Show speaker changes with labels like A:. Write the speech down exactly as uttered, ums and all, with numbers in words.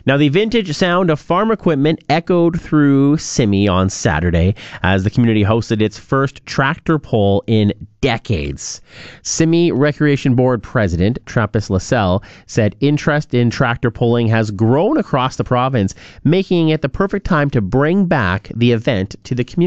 A: Now, the vintage sound of farm equipment echoed through Simi on Saturday as the community hosted its first tractor pull in decades. Simi Recreation Board President Trappist Lascelles said interest in tractor pulling has grown across the province, making it the perfect time to bring back the event to the community.